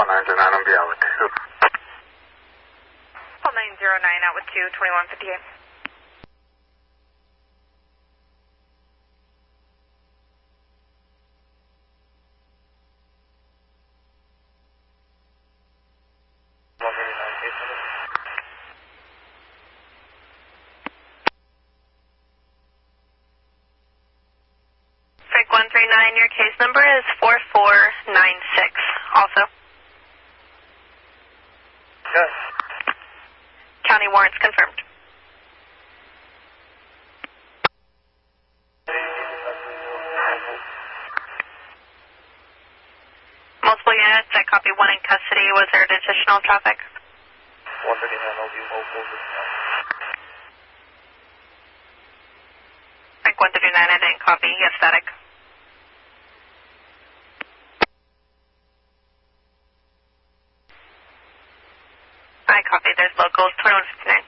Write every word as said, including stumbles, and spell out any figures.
Paul nine zero nine, I'll be out with two. Paul nine zero nine out with two, twenty-one fifty-eight. one three nine, your case number is four four nine six. Also? Yes. County warrants confirmed. Multiple units, I copy one in custody. Was there additional traffic? one thirty-nine, I'll be mobile. Frank one thirty-nine, I didn't copy. You have static. I copy. There's locals, twenty-one fifty-nine.